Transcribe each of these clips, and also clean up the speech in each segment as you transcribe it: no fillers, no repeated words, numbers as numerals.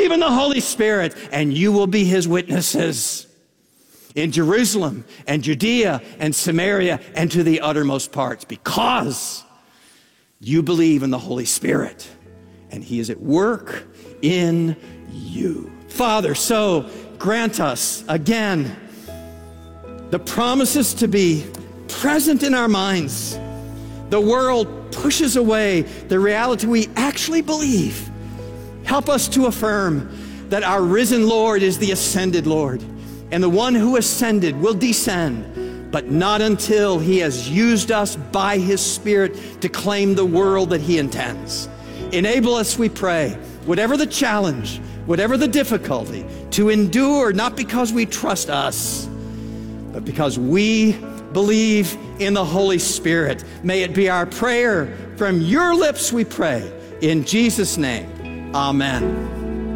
believe in the Holy Spirit, and you will be his witnesses in Jerusalem and Judea and Samaria and to the uttermost parts, because you believe in the Holy Spirit and he is at work in you. Father, so grant us again the promises to be present in our minds. The world pushes away the reality we actually believe. Help us to affirm that our risen Lord is the ascended Lord, and the one who ascended will descend, but not until he has used us by his Spirit to claim the world that he intends. Enable us, we pray, whatever the challenge, whatever the difficulty, to endure, not because we trust us, but because we believe in the Holy Spirit. May it be our prayer from your lips, we pray. In Jesus' name, amen.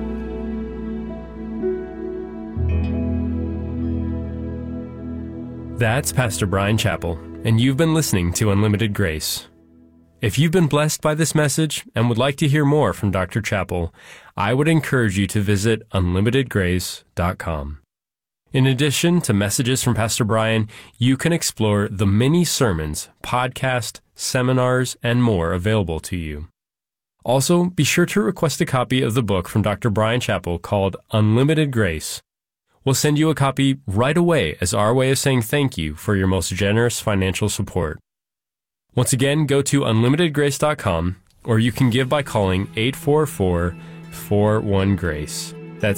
That's Pastor Bryan Chapell, and you've been listening to Unlimited Grace. If you've been blessed by this message and would like to hear more from Dr. Chapell, I would encourage you to visit unlimitedgrace.com. In addition to messages from Pastor Bryan, you can explore the many sermons, podcasts, seminars, and more available to you. Also, be sure to request a copy of the book from Dr. Bryan Chapell called Unlimited Grace. We'll send you a copy right away as our way of saying thank you for your most generous financial support. Once again, go to unlimitedgrace.com, or you can give by calling 844-41-GRACE. That's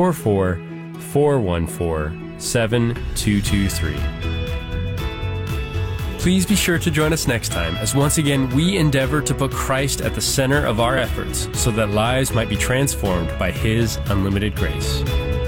844-414-7223. Please be sure to join us next time as once again we endeavor to put Christ at the center of our efforts so that lives might be transformed by his unlimited grace.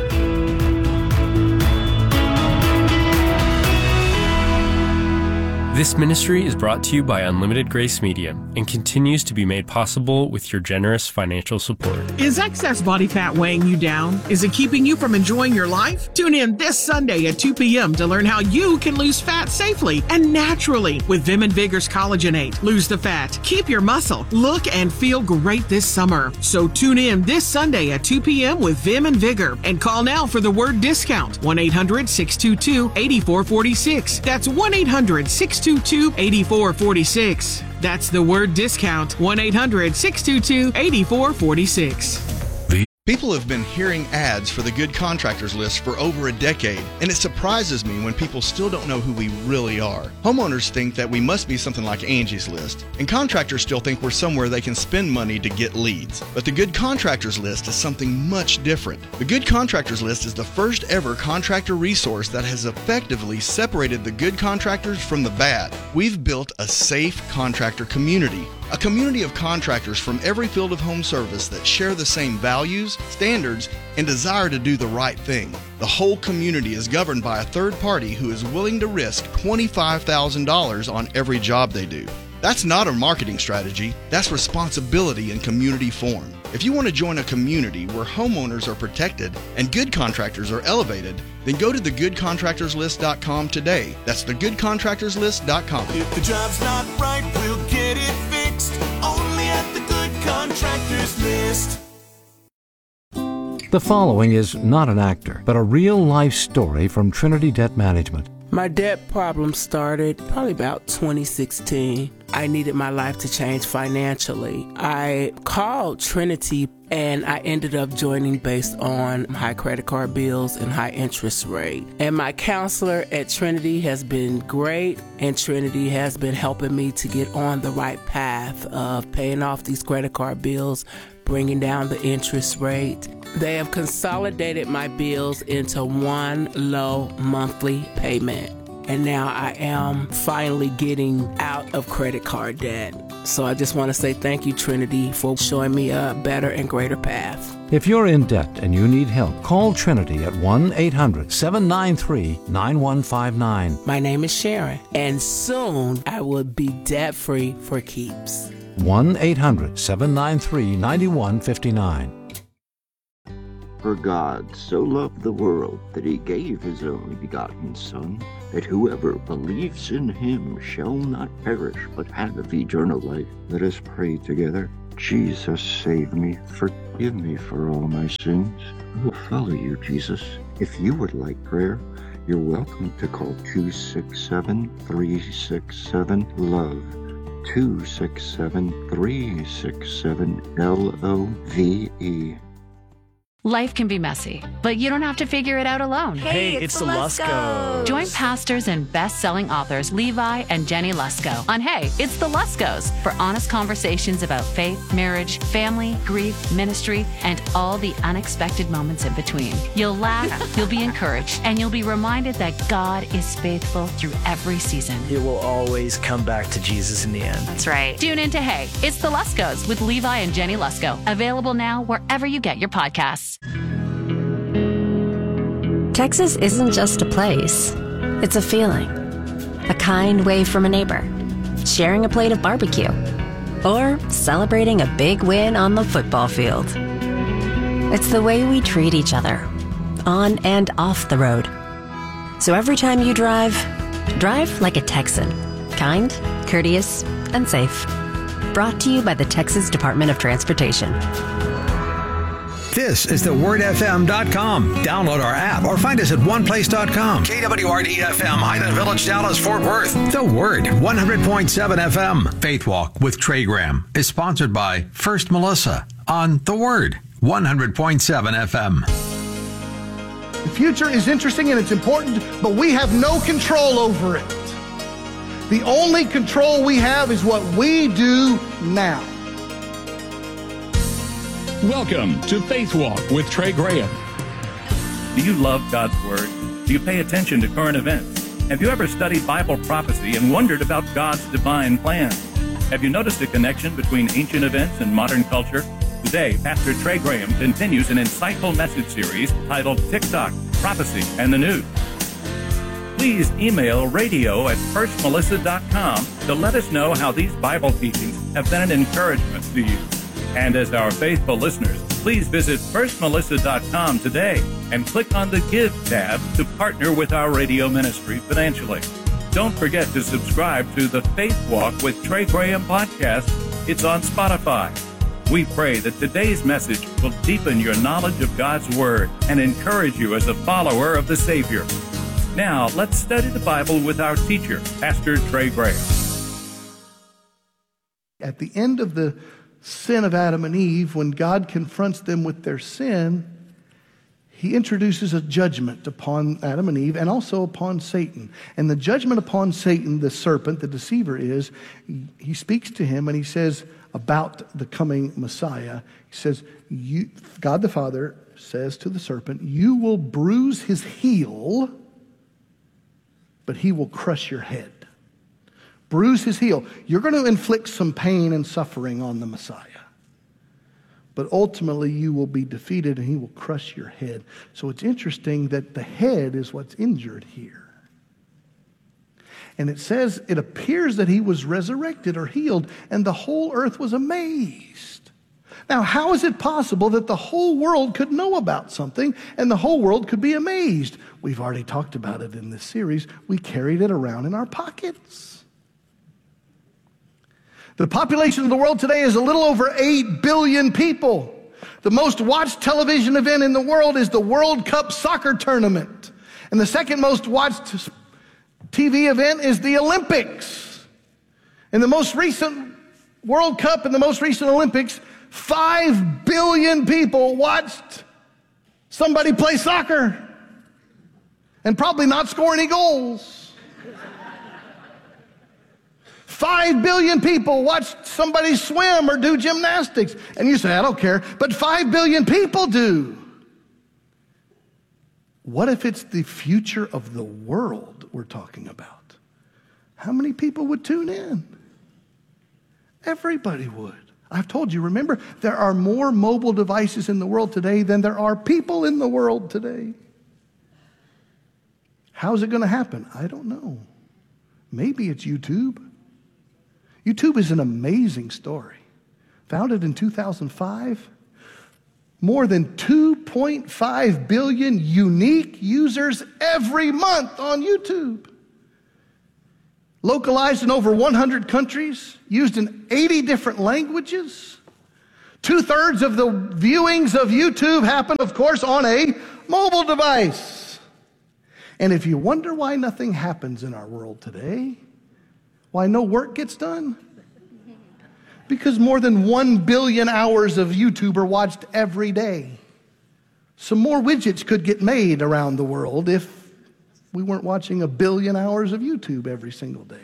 This ministry is brought to you by Unlimited Grace Media and continues to be made possible with your generous financial support. Is excess body fat weighing you down? Is it keeping you from enjoying your life? Tune in this Sunday at 2 p.m. to learn how you can lose fat safely and naturally with Vim and Vigor's Collagenate. Lose the fat, keep your muscle, look and feel great this summer. So tune in this Sunday at 2 p.m. with Vim and Vigor and call now for the word discount. 1-800-622-8446. That's 1-800-622-8446. That's the word discount. 1-800-622-8446. People have been hearing ads for the Good Contractors List for over a decade, and it surprises me when people still don't know who we really are. Homeowners think that we must be something like Angie's List, and contractors still think we're somewhere they can spend money to get leads. But the Good Contractors List is something much different. The Good Contractors List is the first ever contractor resource that has effectively separated the good contractors from the bad. We've built a safe contractor community. A community of contractors from every field of home service that share the same values, standards, and desire to do the right thing. The whole community is governed by a third party who is willing to risk $25,000 on every job they do. That's not a marketing strategy, that's responsibility in community form. If you want to join a community where homeowners are protected and good contractors are elevated, then go to thegoodcontractorslist.com today. That's thegoodcontractorslist.com. If the job's not right, we'll get it fixed. Only at the Good Contractors List. The following is not an actor, but a real-life story from Trinity Debt Management. My debt problem started probably about 2016. I needed my life to change financially. I called Trinity and I ended up joining based on high credit card bills and high interest rate. And my counselor at Trinity has been great, and Trinity has been helping me to get on the right path of paying off these credit card bills, bringing down the interest rate. They have consolidated my bills into one low monthly payment. And now I am finally getting out of credit card debt. So I just want to say thank you, Trinity, for showing me a better and greater path. If you're in debt and you need help, call Trinity at 1-800-793-9159. My name is Sharon, and soon I will be debt-free for keeps. 1-800-793-9159. For God so loved the world that he gave his only begotten Son, that whoever believes in him shall not perish but have eternal life. Let us pray together. Jesus, save me. Forgive me for all my sins. I will follow you, Jesus. If you would like prayer, you're welcome to call 267-367-LOVE. 267-367-LOVE. Life can be messy, but you don't have to figure it out alone. Hey, it's the Luskos. Join pastors and best-selling authors Levi and Jenny Lusko on Hey, It's the Luskos for honest conversations about faith, marriage, family, grief, ministry, and all the unexpected moments in between. You'll laugh, you'll be encouraged, and you'll be reminded that God is faithful through every season. It will always come back to Jesus in the end. That's right. Tune in to Hey, It's the Luskos with Levi and Jenny Lusko. Available now wherever you get your podcasts. Texas isn't just a place, it's a feeling. A kind wave from a neighbor, sharing a plate of barbecue, or celebrating a big win on the football field. It's the way we treat each other, on and off the road. So every time you drive like a Texan. Kind, courteous, and safe. Brought to you by the Texas Department of Transportation. This is thewordfm.com. Download our app or find us at oneplace.com. KWRD-FM, Highland Village, Dallas, Fort Worth. The Word, 100.7 FM. Faith Walk with Trey Graham is sponsored by First Melissa on The Word, 100.7 FM. The future is interesting and it's important, but we have no control over it. The only control we have is what we do now. Welcome to Faith Walk with Trey Graham. Do you love God's Word? Do you pay attention to current events? Have you ever studied Bible prophecy and wondered about God's divine plan? Have you noticed a connection between ancient events and modern culture? Today, Pastor Trey Graham continues an insightful message series titled TikTok, Prophecy, and the News. Please email radio@firstmelissa.com to let us know how these Bible teachings have been an encouragement to you. And as our faithful listeners, please visit firstmelissa.com today and click on the Give tab to partner with our radio ministry financially. Don't forget to subscribe to the Faith Walk with Trey Graham podcast. It's on Spotify. We pray that today's message will deepen your knowledge of God's Word and encourage you as a follower of the Savior. Now, let's study the Bible with our teacher, Pastor Trey Graham. At the end of the sin of Adam and Eve, when God confronts them with their sin, he introduces a judgment upon Adam and Eve and also upon Satan. And the judgment upon Satan, the serpent, the deceiver, is he speaks to him and he says about the coming Messiah, he says, God the Father says to the serpent, you will bruise his heel, but he will crush your head. Bruise his heel. You're going to inflict some pain and suffering on the Messiah. But ultimately you will be defeated and he will crush your head. So it's interesting that the head is what's injured here. And it says, it appears that he was resurrected or healed and the whole earth was amazed. Now, how is it possible that the whole world could know about something and the whole world could be amazed? We've already talked about it in this series. We carried it around in our pockets. The population of the world today is a little over 8 billion people. The most watched television event in the world is the World Cup soccer tournament. And the second most watched TV event is the Olympics. In the most recent World Cup and the most recent Olympics, 5 billion people watched somebody play soccer and probably not score any goals. 5 billion people watched somebody swim or do gymnastics. And you say, I don't care. But 5 billion people do. What if it's the future of the world we're talking about? How many people would tune in? Everybody would. I've told you, remember, there are more mobile devices in the world today than there are people in the world today. How's it going to happen? I don't know. Maybe it's YouTube. YouTube is an amazing story. Founded in 2005, more than 2.5 billion unique users every month on YouTube. Localized in over 100 countries, used in 80 different languages. 2/3 of the viewings of YouTube happen, of course, on a mobile device. And if you wonder why nothing happens in our world today, why no work gets done, because more than 1 billion hours of YouTube are watched every day. Some more widgets could get made around the world if we weren't watching 1 billion hours of YouTube every single day.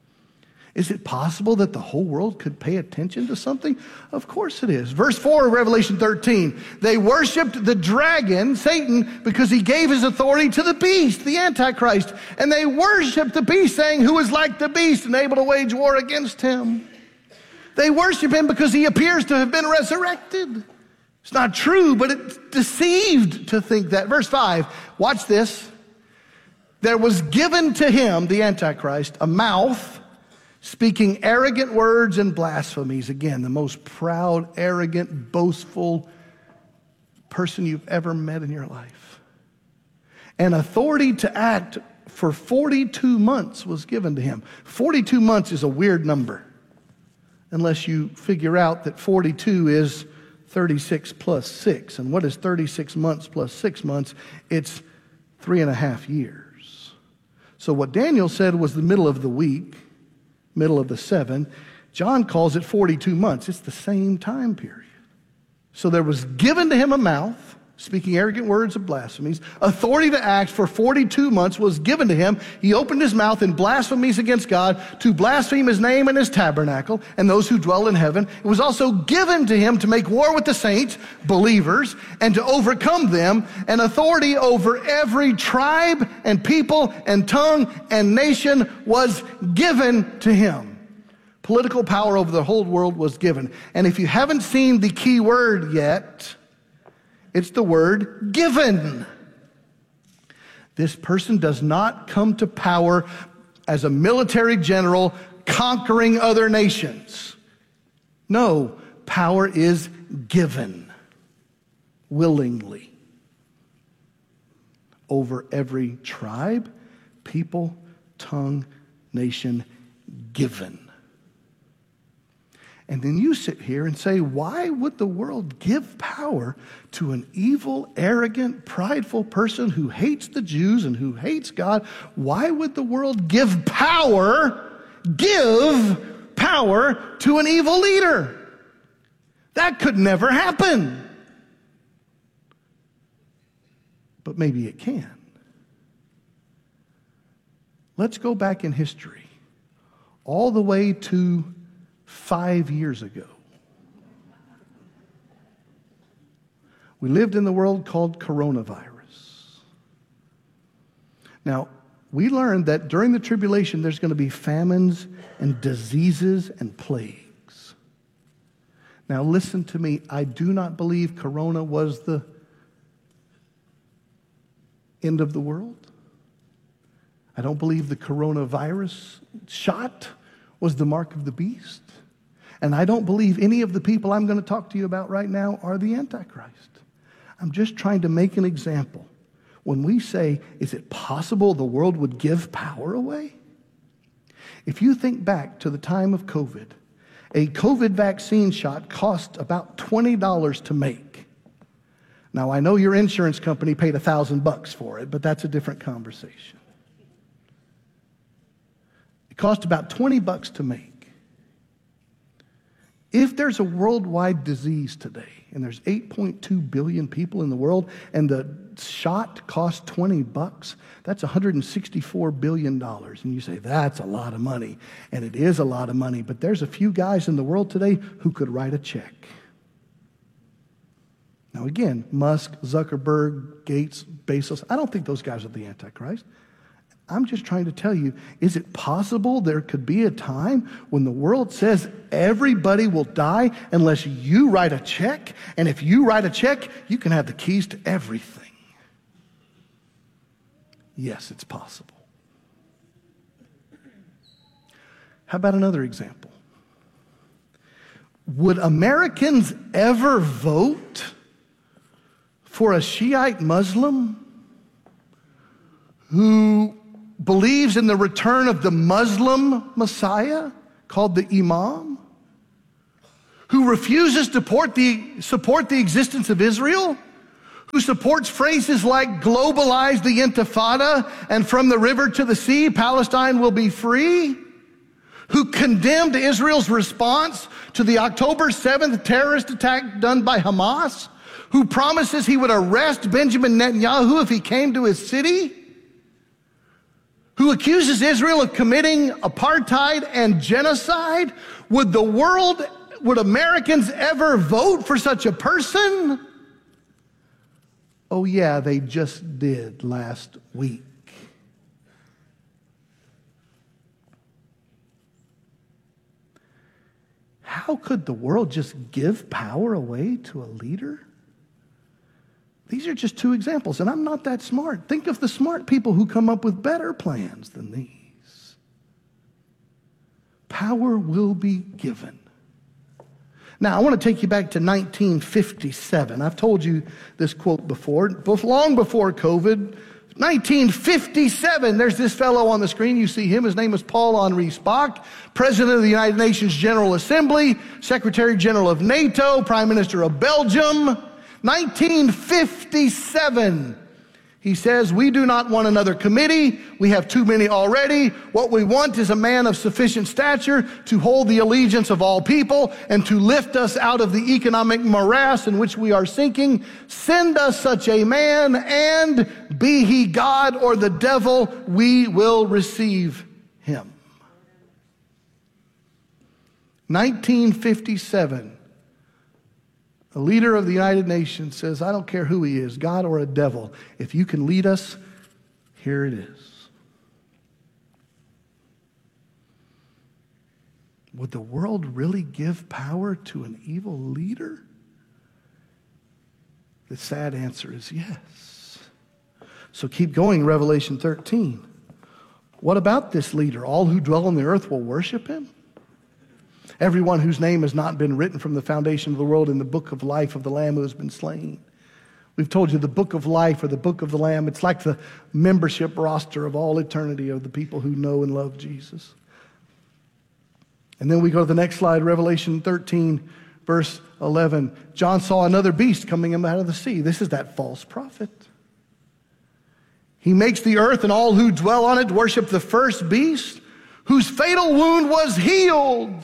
Is it possible that the whole world could pay attention to something? Of course it is. Verse 4 of Revelation 13. They worshiped the dragon, Satan, because he gave his authority to the beast, the Antichrist. And they worshiped the beast, saying, who is like the beast and able to wage war against him? They worship him because he appears to have been resurrected. It's not true, but it's deceived to think that. Verse 5, watch this. There was given to him, the Antichrist, a mouth speaking arrogant words and blasphemies. Again, the most proud, arrogant, boastful person you've ever met in your life. And authority to act for 42 months was given to him. 42 months is a weird number, unless you figure out that 42 is 36 plus 6. And what is 36 months plus 6 months? It's 3.5 years. So what Daniel said was the middle of the week, middle of the 7. John calls it 42 months. It's the same time period. So there was given to him a mouth, speaking arrogant words of blasphemies. Authority to act for 42 months was given to him. He opened his mouth in blasphemies against God, to blaspheme his name and his tabernacle and those who dwell in heaven. It was also given to him to make war with the saints, believers, and to overcome them. And authority over every tribe and people and tongue and nation was given to him. Political power over the whole world was given. And if you haven't seen the key word yet, it's the word given. This person does not come to power as a military general conquering other nations. No, power is given willingly over every tribe, people, tongue, nation, given. And then you sit here and say, why would the world give power to an evil, arrogant, prideful person who hates the Jews and who hates God? Why would the world give power to an evil leader? That could never happen. But maybe it can. Let's go back in history, all the way to 5 years ago. We lived in the world called coronavirus. Now, we learned that during the tribulation, there's going to be famines and diseases and plagues. Now, listen to me. I do not believe corona was the end of the world. I don't believe the coronavirus shot was the mark of the beast. And I don't believe any of the people I'm going to talk to you about right now are the Antichrist. I'm just trying to make an example. When we say, is it possible the world would give power away? If you think back to the time of COVID, a COVID vaccine shot cost about $20 to make. Now, I know your insurance company paid $1,000 for it, but that's a different conversation. It cost about $20 to make. If there's a worldwide disease today, and there's 8.2 billion people in the world, and the shot costs $20, that's $164 billion. And you say, that's a lot of money. And it is a lot of money, but there's a few guys in the world today who could write a check. Now again, Musk, Zuckerberg, Gates, Bezos, I don't think those guys are the Antichrist. I'm just trying to tell you, is it possible there could be a time when the world says everybody will die unless you write a check? And if you write a check, you can have the keys to everything. Yes, it's possible. How about another example? Would Americans ever vote for a Shiite Muslim who believes in the return of the Muslim Messiah called the Imam, who refuses to support the existence of Israel, who supports phrases like globalize the intifada and from the river to the sea, Palestine will be free, who condemned Israel's response to the October 7th terrorist attack done by Hamas, who promises he would arrest Benjamin Netanyahu if he came to his city, who accuses Israel of committing apartheid and genocide. Would Americans ever vote for such a person? Oh yeah, they just did last week. How could the world just give power away to a leader? These are just two examples, and I'm not that smart. Think of the smart people who come up with better plans than these. Power will be given. Now, I want to take you back to 1957. I've told you this quote before, long before COVID. 1957, there's this fellow on the screen. You see him. His name is Paul-Henri Spaak, President of the United Nations General Assembly, Secretary General of NATO, Prime Minister of Belgium. 1957. He says, we do not want another committee. We have too many already. What we want is a man of sufficient stature to hold the allegiance of all people and to lift us out of the economic morass in which we are sinking. Send us such a man, and be he God or the devil, we will receive him. 1957. A leader of the United Nations says, I don't care who he is, God or a devil. If you can lead us, here it is. Would the world really give power to an evil leader? The sad answer is yes. So keep going, Revelation 13. What about this leader? All who dwell on the earth will worship him? Everyone whose name has not been written from the foundation of the world in the book of life of the Lamb who has been slain. We've told you the book of life or the book of the Lamb, it's like the membership roster of all eternity of the people who know and love Jesus. And then we go to the next slide, Revelation 13, verse 11. John saw another beast coming out of the sea. This is that false prophet. He makes the earth and all who dwell on it worship the first beast, whose fatal wound was healed.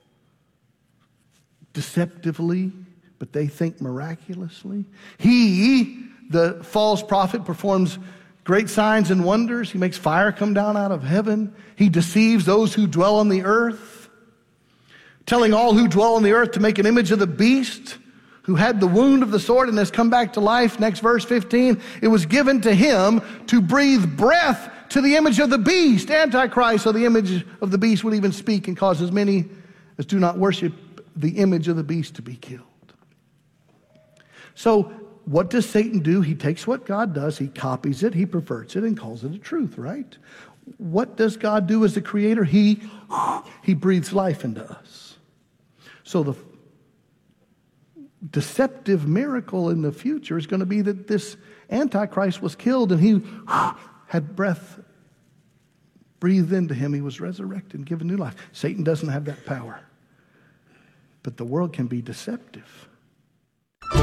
Deceptively, but they think miraculously. He, the false prophet, performs great signs and wonders. He makes fire come down out of heaven. He deceives those who dwell on the earth, telling all who dwell on the earth to make an image of the beast who had the wound of the sword and has come back to life. Next verse 15, it was given to him to breathe breath to the image of the beast, Antichrist, so the image of the beast would even speak and cause as many as do not worship the image of the beast to be killed. So what does Satan do? He takes what God does, he copies it, he perverts it, and calls it a truth, right? What does God do as the creator? He breathes life into us. So the deceptive miracle in the future is going to be that this Antichrist was killed and he had breath breathed into him. He was resurrected and given new life. Satan doesn't have that power. But the world can be deceptive. Do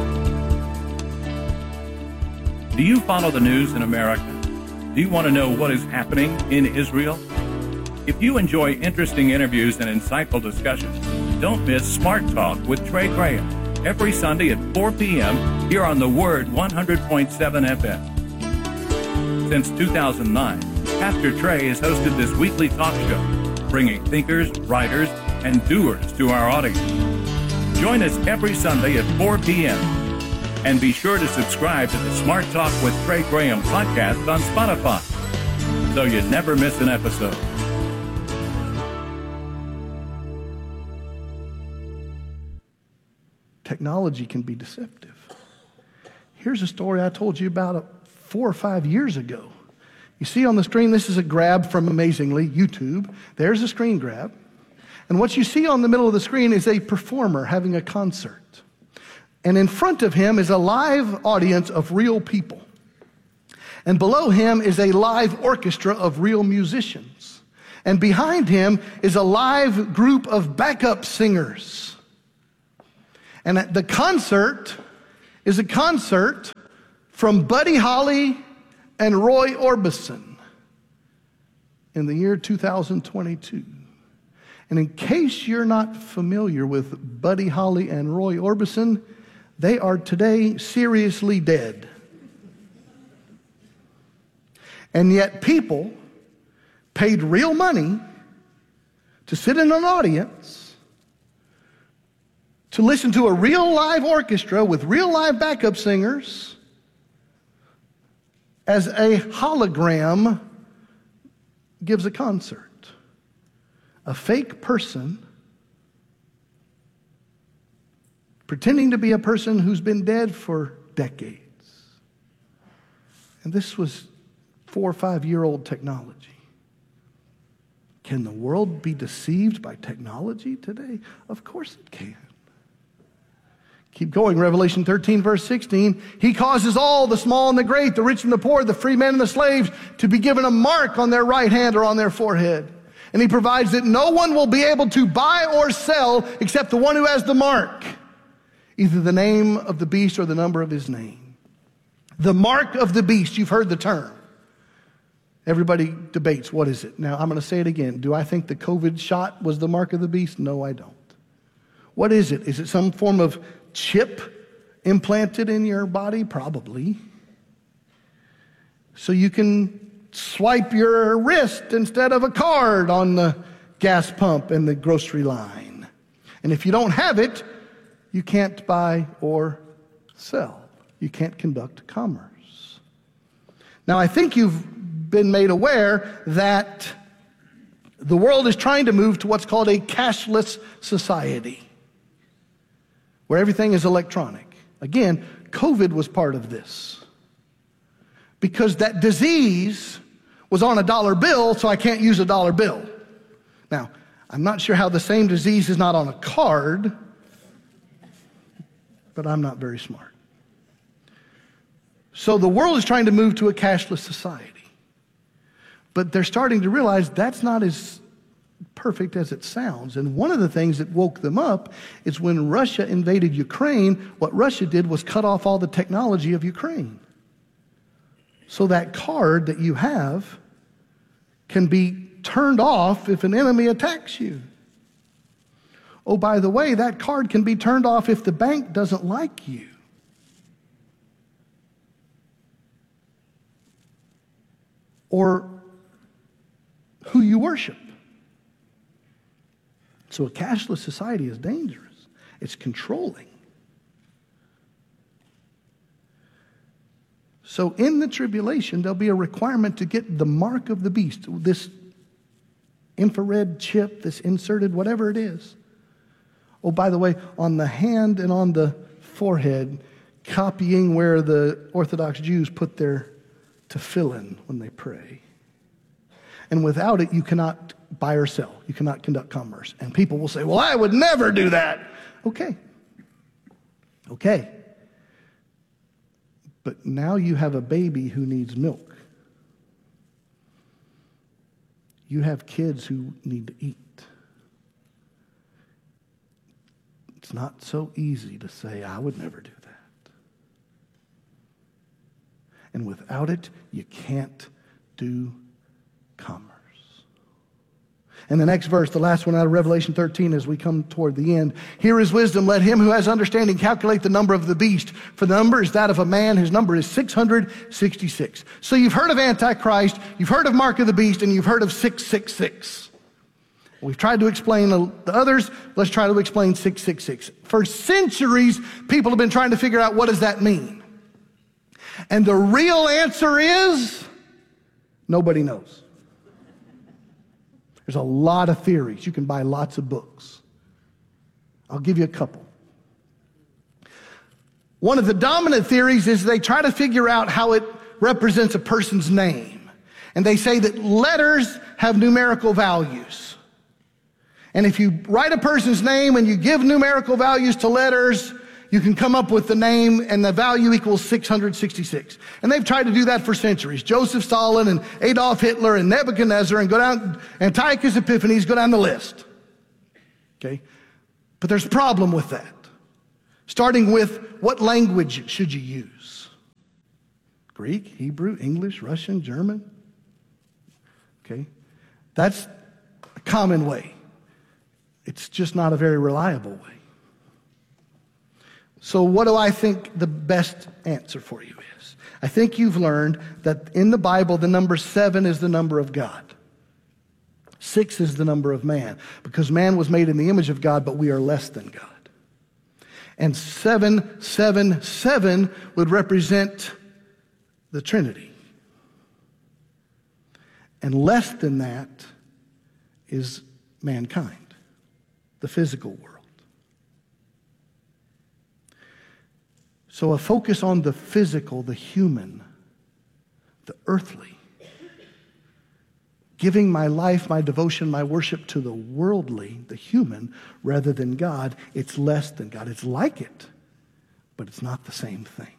you follow the news in America? Do you want to know what is happening in Israel? If you enjoy interesting interviews and insightful discussions, don't miss Smart Talk with Trey Graham every Sunday at 4 p.m. here on The Word 100.7 FM. Since 2009, Pastor Trey has hosted this weekly talk show, bringing thinkers, writers, and doers to our audience. Join us every Sunday at 4 p.m. And be sure to subscribe to the Smart Talk with Trey Graham podcast on Spotify so you never miss an episode. Technology can be deceptive. Here's a story I told you about 4 or 5 years ago. You see on the screen, this is a grab from, amazingly, YouTube. There's a screen grab. And what you see on the middle of the screen is a performer having a concert. And in front of him is a live audience of real people. And below him is a live orchestra of real musicians. And behind him is a live group of backup singers. And the concert is a concert from Buddy Holly and Roy Orbison in the year 2022. And in case you're not familiar with Buddy Holly and Roy Orbison, they are today seriously dead. And yet people paid real money to sit in an audience to listen to a real live orchestra with real live backup singers as a hologram gives a concert. A fake person pretending to be a person who's been dead for decades. And this was 4 or 5 year old technology. Can the world be deceived by technology today? Of course it can. Keep going, Revelation 13, verse 16. He causes all, the small and the great, the rich and the poor, the free men and the slaves, to be given a mark on their right hand or on their forehead. And he provides that no one will be able to buy or sell except the one who has the mark, either the name of the beast or the number of his name. The mark of the beast, you've heard the term. Everybody debates, what is it? Now, I'm going to say it again. Do I think the COVID shot was the mark of the beast? No, I don't. What is it? Is it some form of chip implanted in your body? Probably. So you can swipe your wrist instead of a card on the gas pump and the grocery line. And if you don't have it, you can't buy or sell. You can't conduct commerce. Now, I think you've been made aware that the world is trying to move to what's called a cashless society, where everything is electronic. Again, COVID was part of this, because that disease was on a dollar bill, so I can't use a dollar bill. Now, I'm not sure how the same disease is not on a card, but I'm not very smart. So the world is trying to move to a cashless society. But they're starting to realize that's not as perfect as it sounds. And one of the things that woke them up is when Russia invaded Ukraine, what Russia did was cut off all the technology of Ukraine. So that card that you have can be turned off if an enemy attacks you. Oh, by the way, that card can be turned off if the bank doesn't like you. Or who you worship. So a cashless society is dangerous. It's controlling. So in the tribulation, there'll be a requirement to get the mark of the beast, this infrared chip, this inserted, whatever it is. Oh, by the way, on the hand and on the forehead, copying where the Orthodox Jews put their tefillin when they pray. And without it, you cannot buy or sell. You cannot conduct commerce. And people will say, well, I would never do that. Okay. But now you have a baby who needs milk. You have kids who need to eat. It's not so easy to say, I would never do that. And without it, you can't do commerce. And the next verse, the last one out of Revelation 13 as we come toward the end. Here is wisdom. Let him who has understanding calculate the number of the beast. For the number is that of a man. His number is 666. So you've heard of Antichrist, you've heard of Mark of the Beast, and you've heard of 666. We've tried to explain the others. Let's try to explain 666. For centuries, people have been trying to figure out what does that mean. And the real answer is nobody knows. There's a lot of theories. You can buy lots of books. I'll give you a couple. One of the dominant theories is they try to figure out how it represents a person's name. And they say that letters have numerical values. And if you write a person's name and you give numerical values to letters, you can come up with the name and the value equals 666. And they've tried to do that for centuries. Joseph Stalin and Adolf Hitler and Nebuchadnezzar and go down, Antiochus Epiphanes, go down the list. Okay? But there's a problem with that. Starting with, what language should you use? Greek, Hebrew, English, Russian, German? Okay, that's a common way. It's just not a very reliable way. So what do I think the best answer for you is? I think you've learned that in the Bible, the number 7 is the number of God. 6 is the number of man, because man was made in the image of God, but we are less than God. And 777 would represent the Trinity. And less than that is mankind, the physical world. So a focus on the physical, the human, the earthly, giving my life, my devotion, my worship to the worldly, the human, rather than God, it's less than God. It's like it, but it's not the same thing.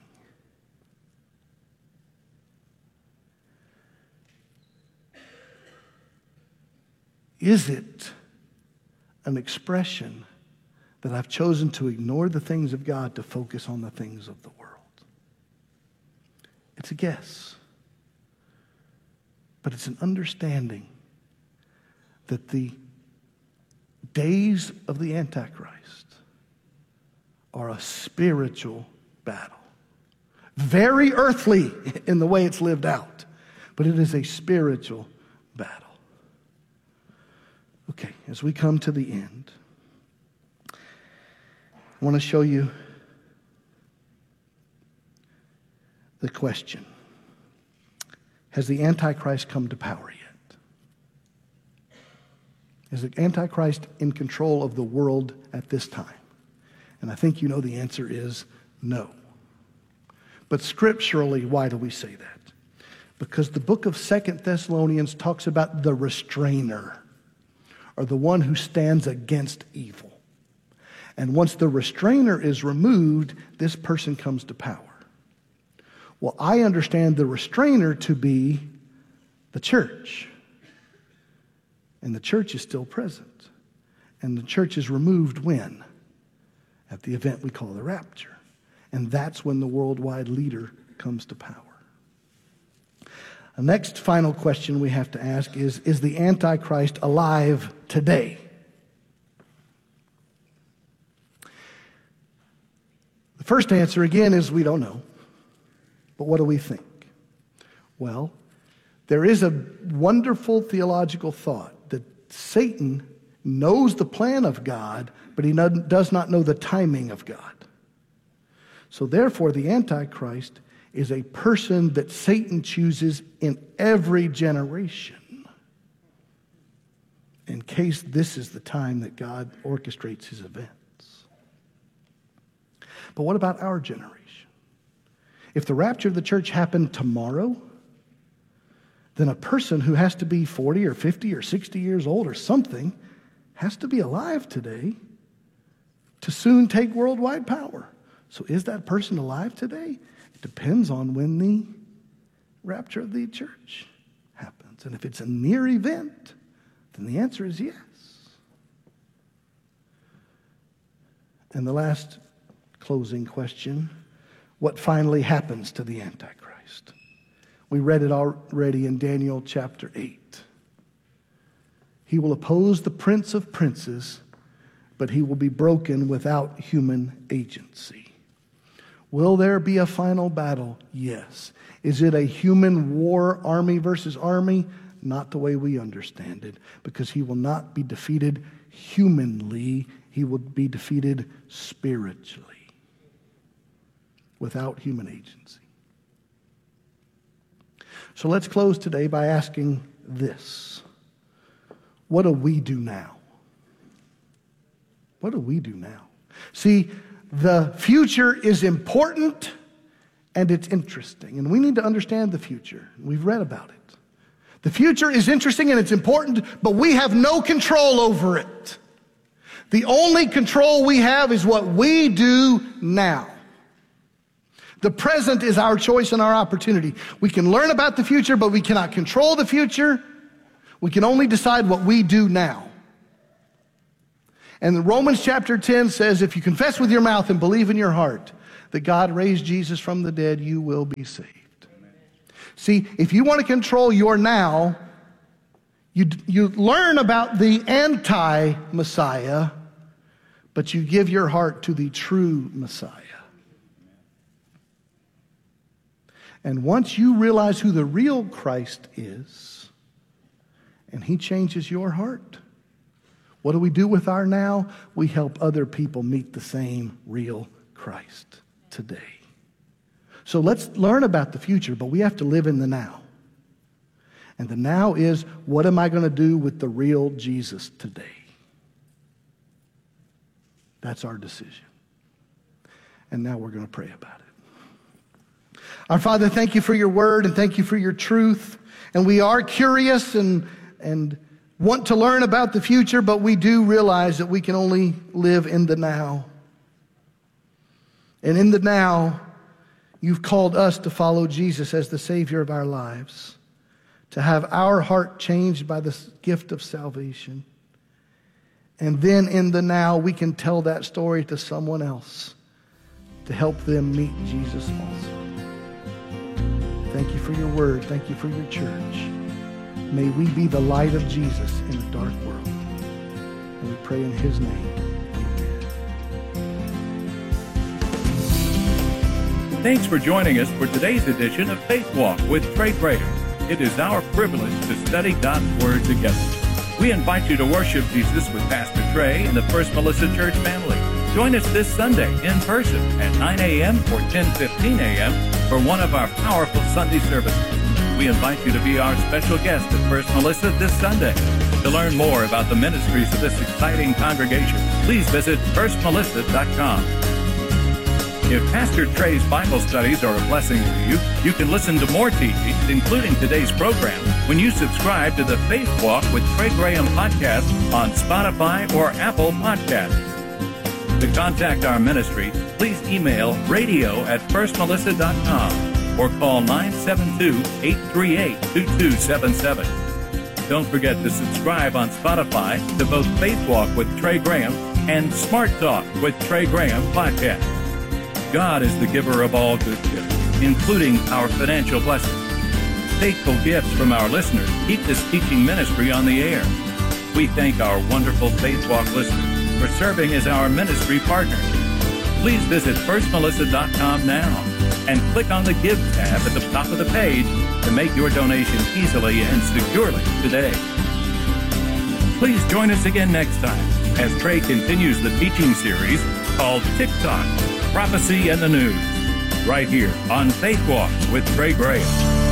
Is it an expression that I've chosen to ignore the things of God to focus on the things of the world? It's a guess. But it's an understanding that the days of the Antichrist are a spiritual battle. Very earthly in the way it's lived out, but it is a spiritual battle. Okay, as we come to the end, I want to show you the question. Has the Antichrist come to power yet? Is the Antichrist in control of the world at this time? And I think you know the answer is no. But scripturally, why do we say that? Because the book of 2 Thessalonians talks about the restrainer, or the one who stands against evil. And once the restrainer is removed, this person comes to power. Well, I understand the restrainer to be the church. And the church is still present. And the church is removed when? At the event we call the rapture. And that's when the worldwide leader comes to power. The next final question we have to ask is the Antichrist alive today? The first answer, again, is we don't know. But what do we think? Well, there is a wonderful theological thought that Satan knows the plan of God, but he does not know the timing of God. So therefore, the Antichrist is a person that Satan chooses in every generation, in case this is the time that God orchestrates his events. But what about our generation? If the rapture of the church happened tomorrow, then a person who has to be 40 or 50 or 60 years old or something has to be alive today to soon take worldwide power. So is that person alive today? It depends on when the rapture of the church happens. And if it's a near event, then the answer is yes. And the last closing question, what finally happens to the Antichrist? We read it already in Daniel chapter 8. He will oppose the Prince of Princes, but he will be broken without human agency. Will there be a final battle? Yes. Is it a human war, army versus army? Not the way we understand it, because he will not be defeated humanly. He will be defeated spiritually, without human agency. So let's close today by asking this. What do we do now? What do we do now? See, the future is important and it's interesting. And we need to understand the future. We've read about it. The future is interesting and it's important, but we have no control over it. The only control we have is what we do now. The present is our choice and our opportunity. We can learn about the future, but we cannot control the future. We can only decide what we do now. And Romans chapter 10 says, if you confess with your mouth and believe in your heart that God raised Jesus from the dead, you will be saved. See, if you want to control your now, you learn about the anti-Messiah, but you give your heart to the true Messiah. And once you realize who the real Christ is, and he changes your heart, what do we do with our now? We help other people meet the same real Christ today. So let's learn about the future, but we have to live in the now. And the now is, what am I going to do with the real Jesus today? That's our decision. And now we're going to pray about it. Our Father, thank you for your word and thank you for your truth. And we are curious and want to learn about the future, but we do realize that we can only live in the now. And in the now, you've called us to follow Jesus as the Savior of our lives, to have our heart changed by the gift of salvation. And then in the now, we can tell that story to someone else to help them meet Jesus also. Thank you for your word. Thank you for your church. May we be the light of Jesus in a dark world. And we pray in his name. Thanks for joining us for today's edition of Faith Walk with Trey Graham. It is our privilege to study God's Word together. We invite you to worship Jesus with Pastor Trey and the First Melissa Church family. Join us this Sunday in person at 9 a.m. or 10:15 a.m. for one of our powerful Sunday services. We invite you to be our special guest at First Melissa this Sunday. To learn more about the ministries of this exciting congregation, please visit firstmelissa.com. If Pastor Trey's Bible studies are a blessing to you, you can listen to more teachings, including today's program, when you subscribe to the Faith Walk with Trey Graham podcast on Spotify or Apple Podcasts. To contact our ministry, please email radio@firstmelissa.com or call 972-838-2277. Don't forget to subscribe on Spotify to both Faith Walk with Trey Graham and Smart Talk with Trey Graham podcast. God is the giver of all good gifts, including our financial blessings. Faithful gifts from our listeners keep this teaching ministry on the air. We thank our wonderful Faith Walk listeners for serving as our ministry partners. Please visit firstmelissa.com now and click on the Give tab at the top of the page to make your donation easily and securely today. Please join us again next time as Trey continues the teaching series called TikTok, Prophecy and the News, right here on Faith Walk with Trey Graham.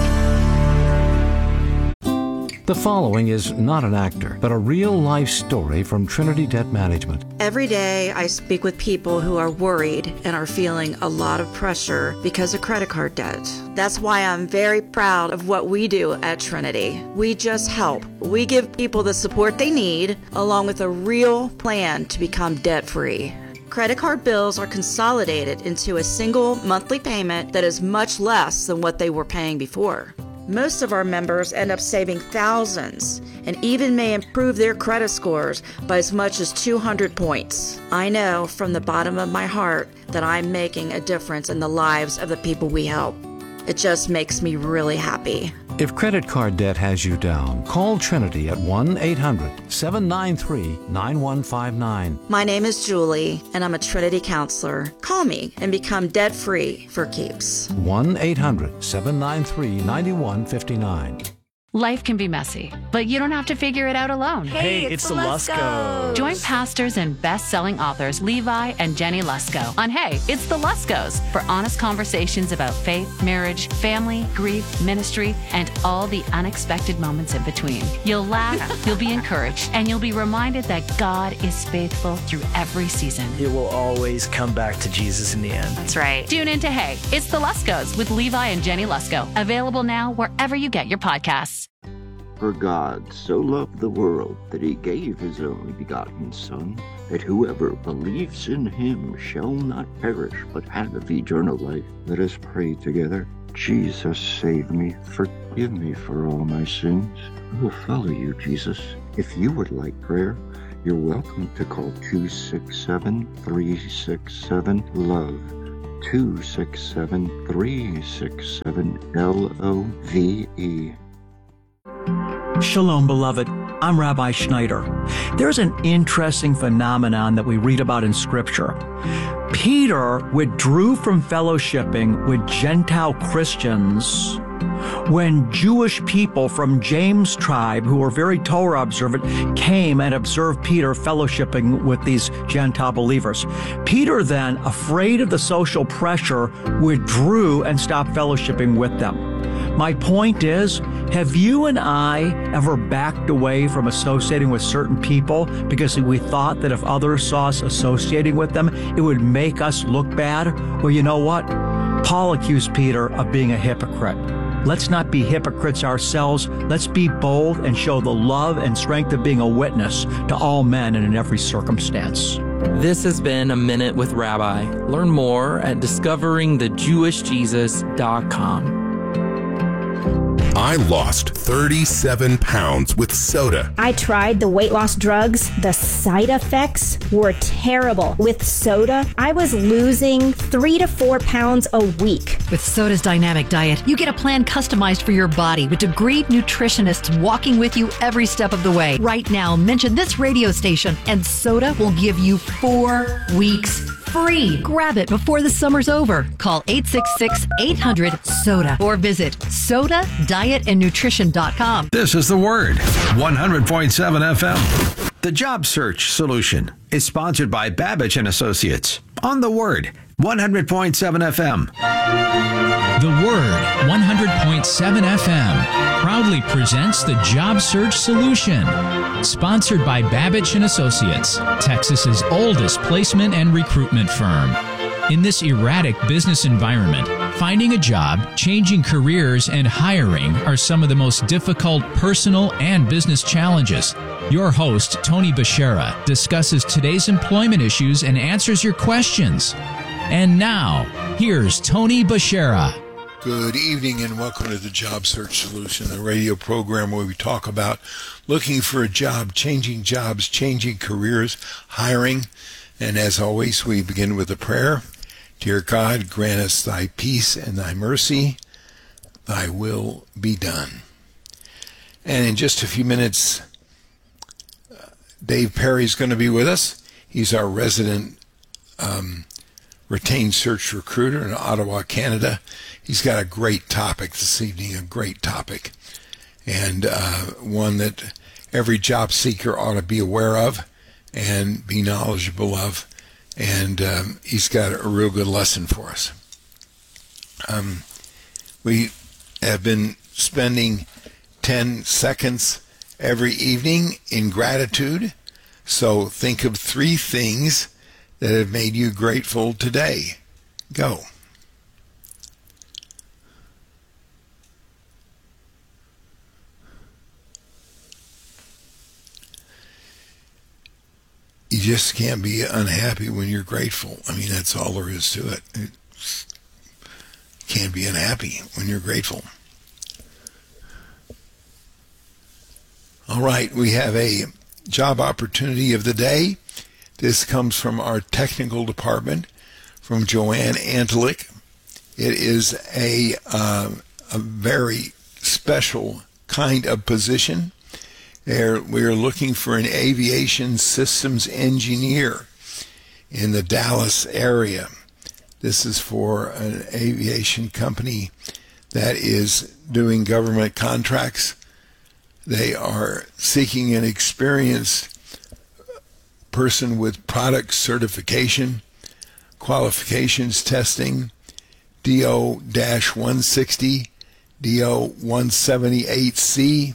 The following is not an actor, but a real-life story from Trinity Debt Management. Every day I speak with people who are worried and are feeling a lot of pressure because of credit card debt. That's why I'm very proud of what we do at Trinity. We just help. We give people the support they need, along with a real plan to become debt-free. Credit card bills are consolidated into a single monthly payment that is much less than what they were paying before. Most of our members end up saving thousands and even may improve their credit scores by as much as 200 points. I know from the bottom of my heart that I'm making a difference in the lives of the people we help. It just makes me really happy. If credit card debt has you down, call Trinity at 1-800-793-9159. My name is Julie, and I'm a Trinity counselor. Call me and become debt-free for keeps. 1-800-793-9159. Life can be messy, but you don't have to figure it out alone. Hey, it's the Luskos. Join pastors and best-selling authors Levi and Jenny Lusko on Hey, It's the Luskos for honest conversations about faith, marriage, family, grief, ministry, and all the unexpected moments in between. You'll laugh, you'll be encouraged, and you'll be reminded that God is faithful through every season. It will always come back to Jesus in the end. That's right. Tune in to Hey, It's the Luskos with Levi and Jenny Lusko. Available now wherever you get your podcasts. For God so loved the world that he gave his only begotten Son, that whoever believes in him shall not perish, but have eternal life. Let us pray together. Jesus, save me. Forgive me for all my sins. I will follow you, Jesus. If you would like prayer, you're welcome to call 267-367-LOVE. 267-367-LOVE. Shalom, beloved. I'm Rabbi Schneider. There's an interesting phenomenon that we read about in Scripture. Peter withdrew from fellowshipping with Gentile Christians when Jewish people from James' tribe, who were very Torah observant, came and observed Peter fellowshipping with these Gentile believers. Peter then, afraid of the social pressure, withdrew and stopped fellowshipping with them. My point is, have you and I ever backed away from associating with certain people because we thought that if others saw us associating with them, it would make us look bad? Well, you know what? Paul accused Peter of being a hypocrite. Let's not be hypocrites ourselves. Let's be bold and show the love and strength of being a witness to all men and in every circumstance. This has been A Minute with Rabbi. Learn more at discoveringthejewishjesus.com. I lost 37 pounds with soda. I tried the weight loss drugs. The side effects were terrible. With soda, I was losing 3 to 4 pounds a week. With Soda's dynamic diet, you get a plan customized for your body with degreed nutritionists walking with you every step of the way. Right now, mention this radio station and Soda will give you 4 weeks free. Grab it before the summer's over. Call 866-800-SODA or visit sodadietandnutrition.com. This is The Word, 100.7 FM. The Job Search Solution is sponsored by Babbage & Associates on The Word, 100.7 FM. The Word, 100.7 FM, proudly presents the Job Search Solution. Sponsored by Babbage & Associates, Texas's oldest placement and recruitment firm. In this erratic business environment, finding a job, changing careers, and hiring are some of the most difficult personal and business challenges. Your host, Tony Bashara, discusses today's employment issues and answers your questions. And now, here's Tony Bashara. Good evening and welcome to the Job Search Solution, a radio program where we talk about looking for a job, changing jobs, changing careers, hiring. And as always, we begin with a prayer. Dear God, grant us thy peace and thy mercy. Thy will be done. And in just a few minutes, Dave Perry's going to be with us. He's our resident retained search recruiter in Ottawa, Canada. He's got a great topic this evening, a great topic, and one that every job seeker ought to be aware of and be knowledgeable of, and he's got a real good lesson for us. We have been spending 10 seconds every evening in gratitude, so think of 3 things that have made you grateful today. Go. You just can't be unhappy when you're grateful. I mean, that's all there is to it. You can't be unhappy when you're grateful. All right, we have a job opportunity of the day. This comes from our technical department, from Joanne Antalik. It is a very special kind of position. We are looking for an aviation systems engineer in the Dallas area. This is for an aviation company that is doing government contracts. They are seeking an experienced person with product certification, qualifications testing, DO-160, DO-178C,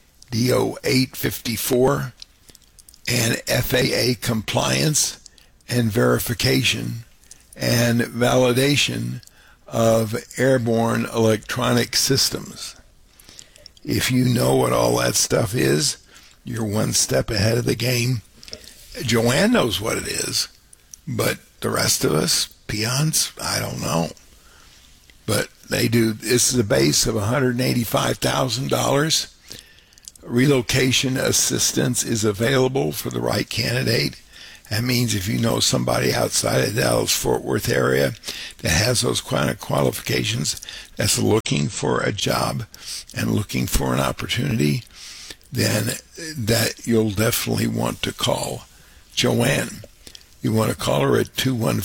DO-854, and FAA compliance and verification and validation of airborne electronic systems. If you know what all that stuff is, you're one step ahead of the game. Joanne knows what it is, but the rest of us, peons, I don't know. But they do. This is a base of $185,000. Relocation assistance is available for the right candidate. That means if you know somebody outside of the Dallas-Fort Worth area that has those kind of qualifications, that's looking for a job and looking for an opportunity, then that you'll definitely want to call Joanne. You want to call her at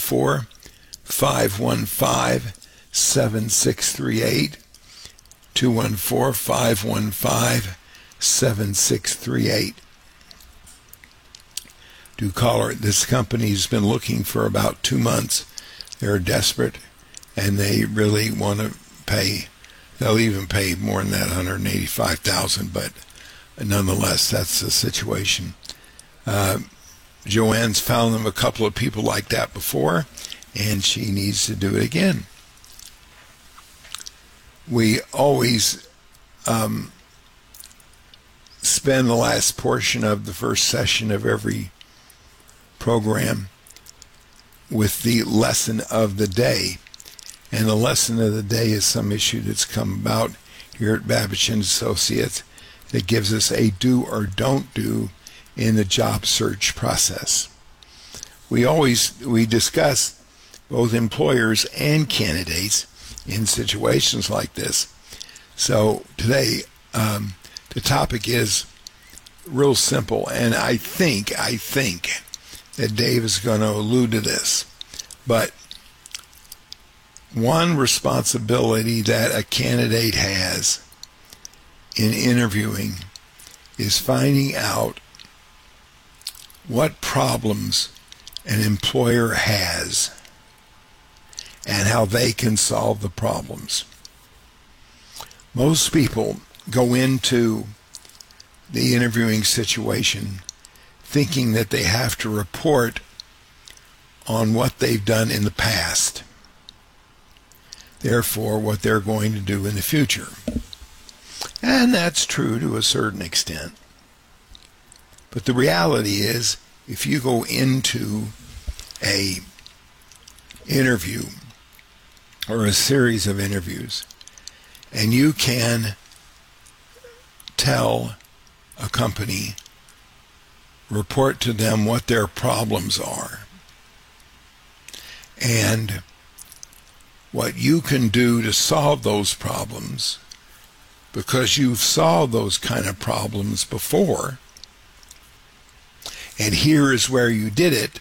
214-515-7638, 214-515-7638. Do call her. This company's been looking for about 2 months. They're desperate, and they really want to pay. They'll even pay more than that, $185,000, but nonetheless, that's the situation. Joanne's found them a couple of people like that before, and she needs to do it again. We always spend the last portion of the first session of every program with the lesson of the day. And the lesson of the day is some issue that's come about here at Babich and Associates that gives us a do or don't do in the job search process. We discuss both employers and candidates in situations like this. So today, the topic is real simple, and I think that Dave is going to allude to this. But one responsibility that a candidate has in interviewing is finding out what problems an employer has and how they can solve the problems. Most people go into the interviewing situation thinking that they have to report on what they've done in the past, therefore what they're going to do in the future. And that's true to a certain extent. But the reality is, if you go into a interview or a series of interviews and you can tell a company, report to them what their problems are and what you can do to solve those problems, because you've solved those kind of problems before, and here is where you did it,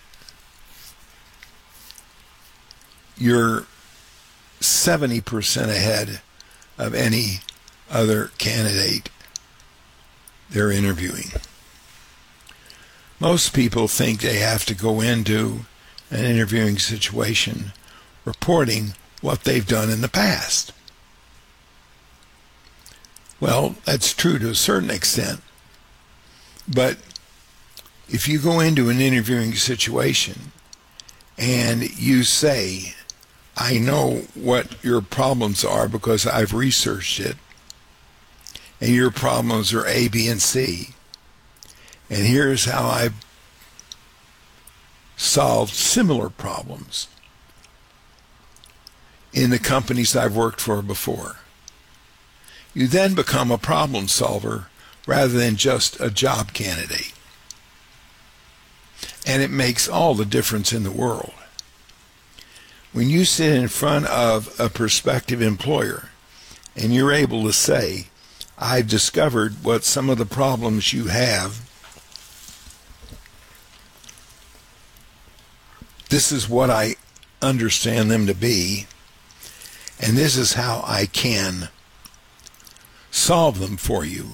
you're 70% ahead of any other candidate they're interviewing. Most people think they have to go into an interviewing situation reporting what they've done in the past. Well, that's true to a certain extent. But if you go into an interviewing situation and you say, I know what your problems are because I've researched it, and your problems are A, B, and C, and here's how I've solved similar problems in the companies I've worked for before. You then become a problem solver rather than just a job candidate. And it makes all the difference in the world. When you sit in front of a prospective employer and you're able to say, I've discovered what some of the problems you have. This is what I understand them to be, and this is how I can solve them for you.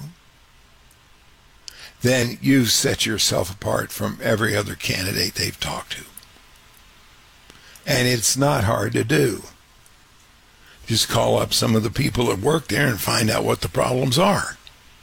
Then you've set yourself apart from every other candidate they've talked to. And it's not hard to do. Just call up some of the people that work there and find out what the problems are.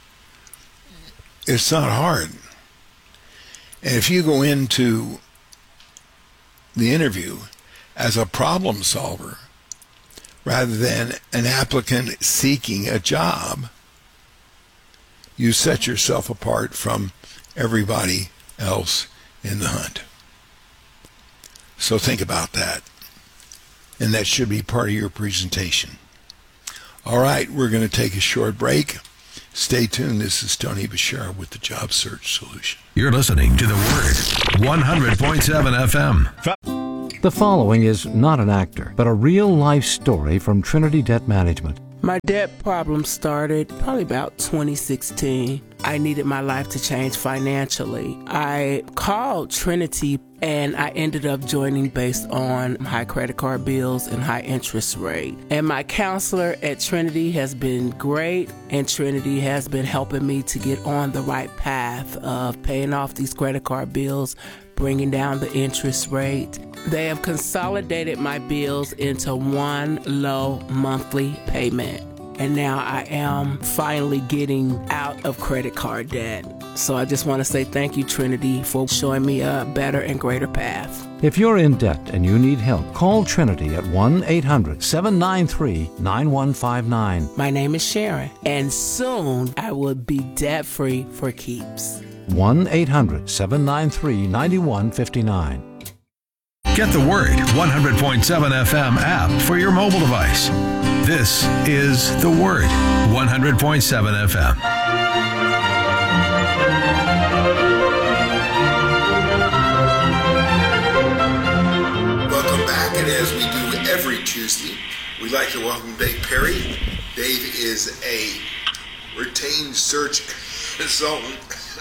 It's not hard. And if you go into the interview as a problem solver rather than an applicant seeking a job, you set yourself apart from everybody else in the hunt. So think about that. And that should be part of your presentation. All right, we're going to take a short break. Stay tuned. This is Tony Bashara with the Job Search Solution. You're listening to The Word, 100.7 FM. The following is not an actor, but a real-life story from Trinity Debt Management. My debt problem started probably about 2016. I needed my life to change financially. I called Trinity and I ended up joining based on high credit card bills and high interest rate. And my counselor at Trinity has been great, and Trinity has been helping me to get on the right path of paying off these credit card bills, bringing down the interest rate. They have consolidated my bills into one low monthly payment. And now I am finally getting out of credit card debt. So I just want to say thank you, Trinity, for showing me a better and greater path. If you're in debt and you need help, call Trinity at 1-800-793-9159. My name is Sharon, and soon I will be debt-free for keeps. 1-800-793-9159. Get the Word, 100.7 FM app for your mobile device. This is The Word, 100.7 FM. Welcome back, and as we do every Tuesday, we'd like to welcome Dave Perry. Dave is a retained search consultant.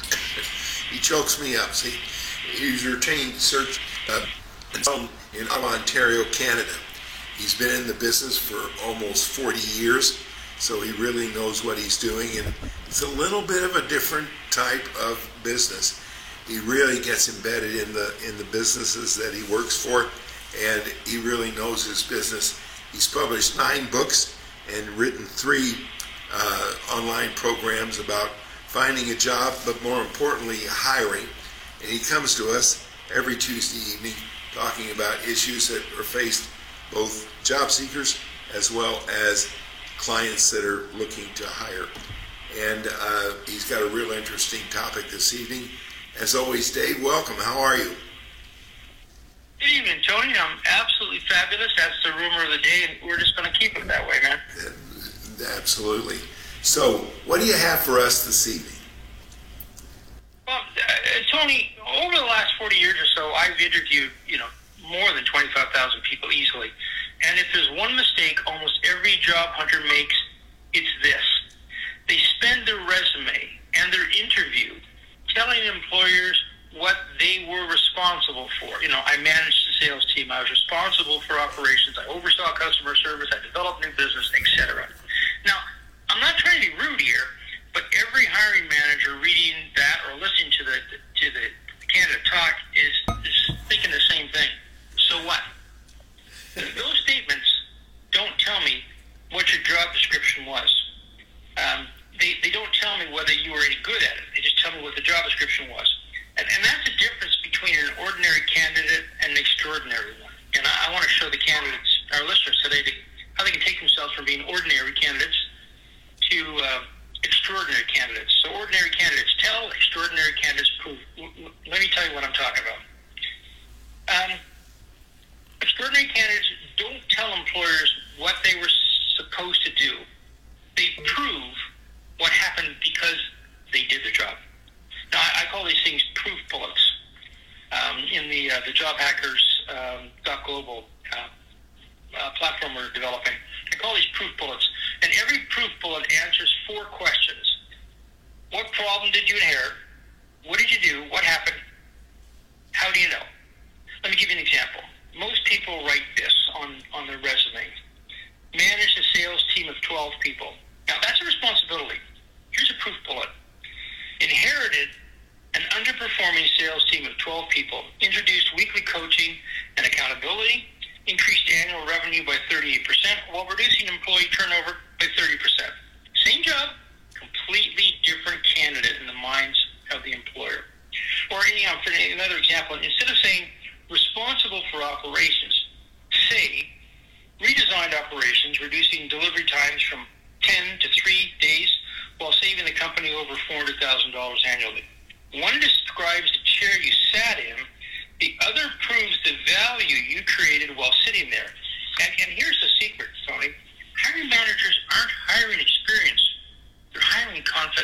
He chokes me up. See, he's a retained search consultant in Ontario, Canada. He's been in the business for almost 40 years, so he really knows what he's doing, and it's a little bit of a different type of business. He really gets embedded in the businesses that he works for, and he really knows his business. He's published 9 books and written 3 online programs about finding a job, but more importantly, hiring. And he comes to us every Tuesday evening talking about issues that are faced both job seekers as well as clients that are looking to hire. And he's got a real interesting topic this evening. As always, Dave, welcome. How are you? Good evening, Tony. I'm absolutely fabulous. That's the rumor of the day, and we're just going to keep it that way, man. Absolutely. So, what do you have for us this evening? Well, Tony, over the last 40 years or so, I've interviewed, more than 25,000 people easily. And if there's one mistake almost every job hunter makes, it's this. They spend their resume and their interview telling employers what they were responsible for. I managed the sales team. I was responsible for operations. I oversaw customer service. I developed new business, etc. Now, I'm not trying to be rude here, but every hiring manager reading that or listening to the candidate talk is thinking the same thing. So what? Those statements don't tell me what your job description was. They don't tell me whether you were any good at it. They just tell me what the job description was. And that's the difference between an ordinary candidate and an extraordinary one. And I want to show the candidates, our listeners today, how they can take themselves from being ordinary candidates to extraordinary candidates. So ordinary candidates tell, extraordinary candidates prove. Let me tell you what I'm talking about. Extraordinary candidates don't tell employers what they were supposed to do. They prove what happened because they did the job. Now, I call these things proof bullets. In the JobHackers.global platform we're developing, I call these proof bullets. And every proof bullet answers 4 questions. What problem did you inherit? What did you do? What happened? How do you know? Let me give you an example. Most people write this on their resume. Managed a sales team of 12 people. Now, that's a responsibility. Here's a proof bullet. Inherited an underperforming sales team of 12 people. Introduced weekly coaching and accountability. Increased annual revenue by 38% while reducing employee turnover by 30%. Same job, completely different candidate in the minds of the employer. Or for another example, instead of saying responsible for operations, say redesigned operations, reducing delivery times from 10 to 3 days while saving the company over $400,000 annually. One describes the chair you sat in, the other proves the value you created while sitting there. And here's the secret, Tony. Hiring managers aren't hiring experience. They're hiring confidence.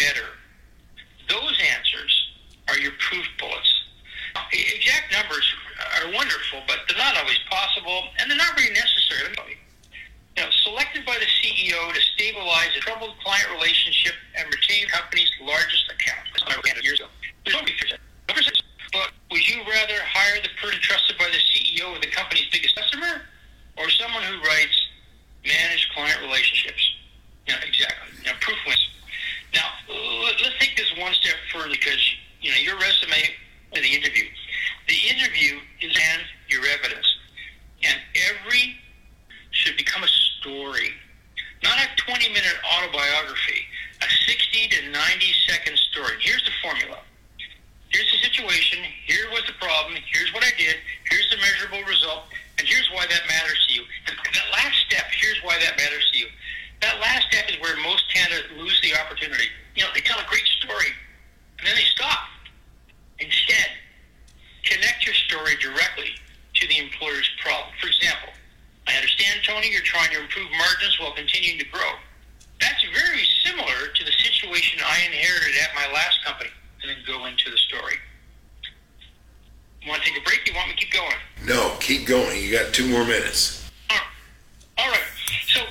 better? Those answers are your proof bullets. Exact numbers are wonderful, but they're not always possible, and they're not really necessary. Selected by the CEO to stabilize a troubled client relationship and retain the company's largest account. Years ago. There's no research. But would you rather hire the person trusted by the CEO of the company's biggest customer, or someone who writes managed client relationships? Exactly. Proof wins. Now, let's take this one step further, because your resume and the interview. The interview is and your evidence, and every should become a story, not a 20-minute autobiography, a 60 to 90-second story. Here's the formula. Here's the situation. Here was the problem. Here's what I did. Here's the measurable result, and here's why that matters to you. And that last step, here's why that matters to you. That last step is where most candidates lose the opportunity. They tell a great story, and then they stop. Instead, connect your story directly to the employer's problem. For example, I understand, Tony, you're trying to improve margins while continuing to grow. That's very similar to the situation I inherited at my last company, and then go into the story. You want to take a break? You want me to keep going? No, keep going. You got 2 more minutes. All right. So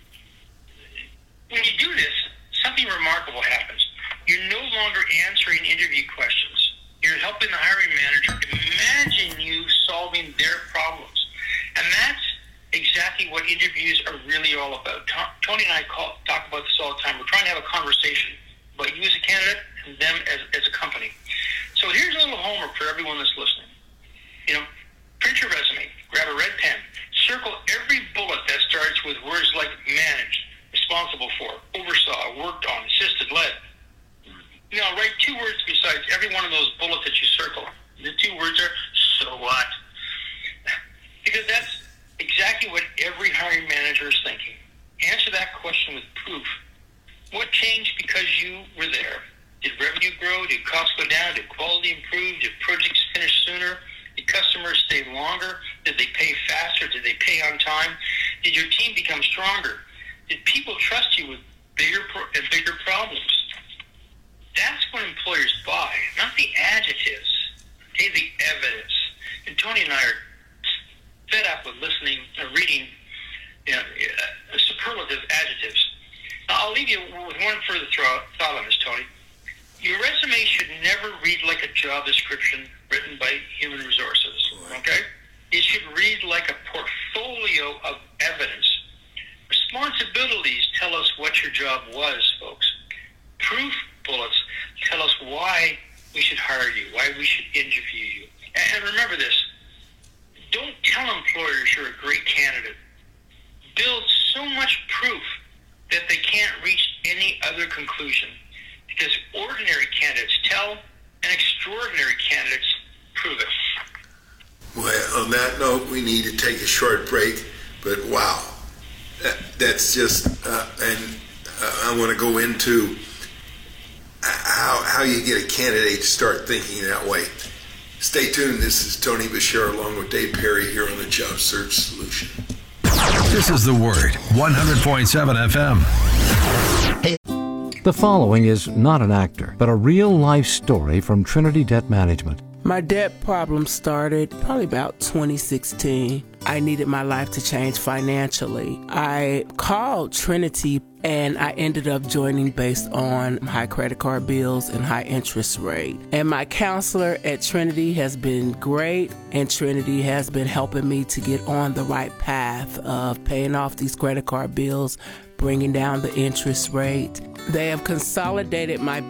when you do this, something remarkable happens. You're no longer answering interview questions. You're helping the hiring manager imagine you solving their problems. And that's exactly what interviews are really all about. Tony and I talk about this all the time. We're trying to have a conversation about you as a candidate and them as a company. So here's a little homework for everyone that's listening. Print your resume, grab a red pen, circle every bullet that starts with words like managed, responsible for, oversaw, worked on, assisted, led. Write 2 words besides every one of those bullets that you circle. The 2 words are, so what? Because that's exactly what every hiring manager is thinking. Answer that question with proof. What changed because you were there? Did revenue grow? Did costs go down? Did quality improve? Did projects finish sooner? Did customers stay longer? Did they pay faster? Did they pay on time? Did your team become stronger? Did people trust you with bigger problems? That's what employers buy, not the adjectives. Okay, the evidence. And Tony and I are fed up with reading superlative adjectives. Now, I'll leave you with one further thought on this, Tony. Your resume should never read like a job description written by human resources, okay? It should read like a portfolio of evidence. Responsibilities tell us what your job was, folks. Proof bullets tell us why we should hire you, why we should interview you. And remember this, don't tell employers you're a great candidate. Build so much proof that they can't reach any other conclusion. Because ordinary candidates tell, and extraordinary candidates prove it. Well, on that note, we need to take a short break. But wow, that's just, I want to go into how you get a candidate to start thinking that way. Stay tuned. This is Tony Bashir along with Dave Perry here on the Job Search Solution. This is The Word, 100.7 FM. The following is not an actor, but a real-life story from Trinity Debt Management. My debt problem started probably about 2016. I needed my life to change financially. I called Trinity and I ended up joining based on high credit card bills and high interest rate. And my counselor at Trinity has been great, and Trinity has been helping me to get on the right path of paying off these credit card bills, bringing down the interest rate. They have consolidated my